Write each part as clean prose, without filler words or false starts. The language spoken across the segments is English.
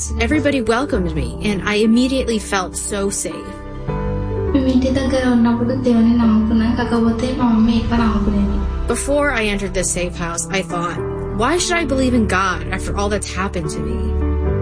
everybody welcomed me, and I immediately felt so safe. Before I entered this safe house, I thought, why should I believe in God after all that's happened to me?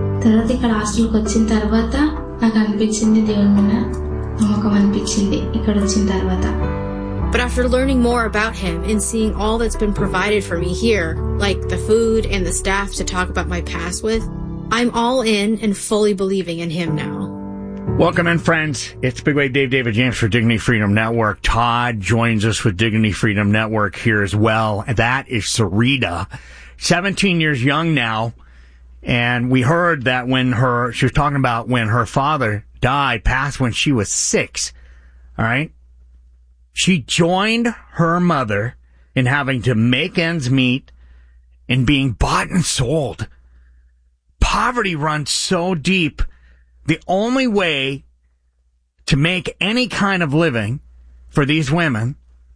But after learning more about him and seeing all that's been provided for me here, like the food and the staff to talk about my past with, I'm all in and fully believing in him now. Welcome in, friends. It's Big Wave David James for Dignity Freedom Network. Todd joins us with Dignity Freedom Network here as well. And that is Sarita, 17 years young now. And we heard that she was talking about when her father died, passed when she was 6. All right. She joined her mother in having to make ends meet and being bought and sold. Poverty runs so deep. The only way to make any kind of living for these women,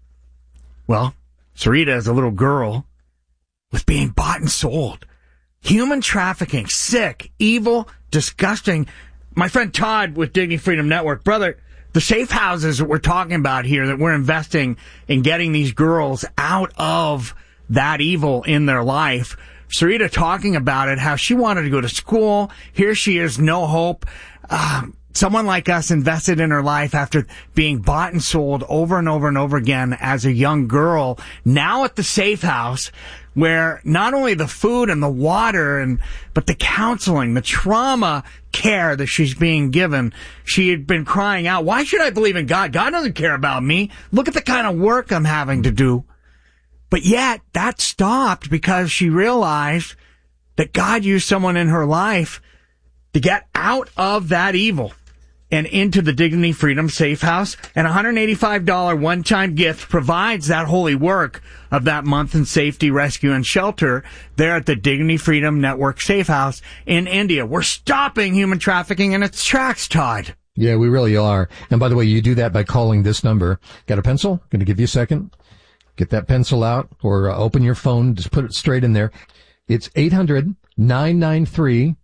well, Sarita as a little girl, was being bought and sold. Human trafficking, sick, evil, disgusting. My friend Todd with Dignity Freedom Network, brother, the safe houses that we're talking about here, that we're investing in getting these girls out of that evil in their life. Sarita talking about it, how she wanted to go to school. Here she is, no hope. Someone like us invested in her life after being bought and sold over and over and over again as a young girl. Now at the safe house, where not only the food and the water but the counseling, the trauma care that she's being given, she had been crying out, why should I believe in God? God doesn't care about me. Look at the kind of work I'm having to do. But yet that stopped because she realized that God used someone in her life to get out of that evil and into the Dignity Freedom Safe House. And a $185 one-time gift provides that holy work of that month in safety, rescue, and shelter there at the Dignity Freedom Network Safe House in India. We're stopping human trafficking in its tracks, Todd. Yeah, we really are. And by the way, you do that by calling this number. Got a pencil? Going to give you a second. Get that pencil out or open your phone. Just put it straight in there. It's 800-993-1112.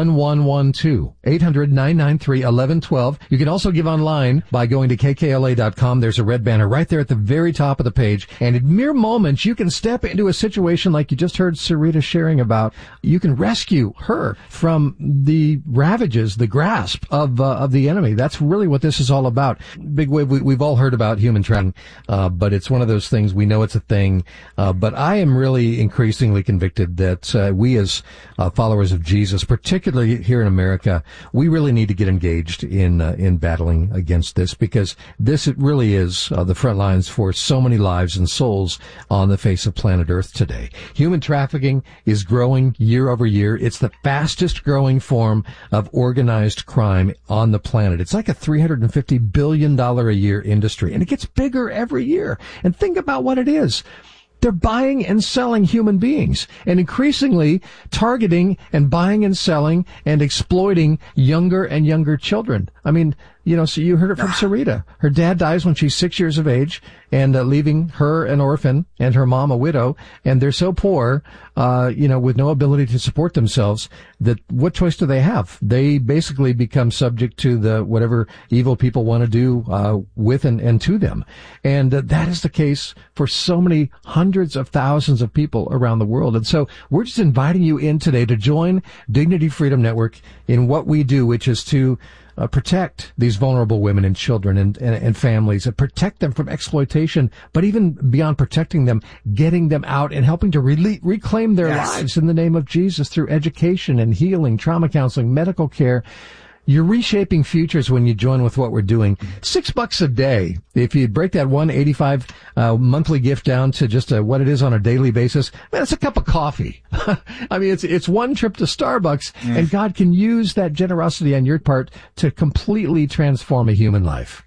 800-993-1112. You can also give online by going to kkla.com. There's a red banner right there at the very top of the page. And in mere moments, you can step into a situation like you just heard Sarita sharing about. You can rescue her from the ravages, the grasp of the enemy. That's really what this is all about. Big Wave, we've all heard about human trafficking, but it's one of those things. We know it's a thing. But I am really increasingly convicted that we as followers of Jesus, particularly here in America, we really need to get engaged in battling against this, because this it really is the front lines for so many lives and souls on the face of planet Earth today. Human trafficking is growing year over year. It's the fastest growing form of organized crime on the planet. It's like a $350 billion a year industry, and it gets bigger every year. And think about what it is. They're buying and selling human beings, and increasingly targeting and buying and selling and exploiting younger and younger children. I mean, so you heard it from Sarita. Her dad dies when she's 6 years of age, and leaving her an orphan and her mom a widow, and they're so poor, with no ability to support themselves, that what choice do they have? They basically become subject to the whatever evil people want to do with and to them. And that is the case for so many hundreds of thousands of people around the world. And so we're just inviting you in today to join Dignity Freedom Network in what we do, which is to protect these vulnerable women and children and families, and protect them from exploitation, but even beyond protecting them, getting them out and helping to reclaim their lives in the name of Jesus through education and healing, trauma counseling, medical care. You're reshaping futures when you join with what we're doing. $6 a day. If you break that $185 monthly gift down to just what it is on a daily basis, man, it's a cup of coffee. I mean, it's one trip to Starbucks, and God can use that generosity on your part to completely transform a human life.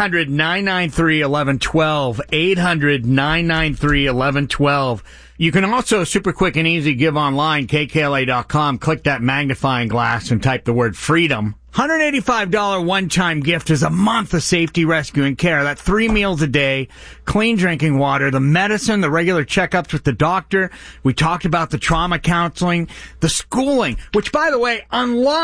800-993-1112. 800-993-1112. You can also, super quick and easy, give online, kkla.com. Click that magnifying glass and type the word freedom. $185 one-time gift is a month of safety, rescue, and care. That's 3 meals a day, clean drinking water, the medicine, the regular checkups with the doctor. We talked about the trauma counseling, the schooling, which, by the way, unlike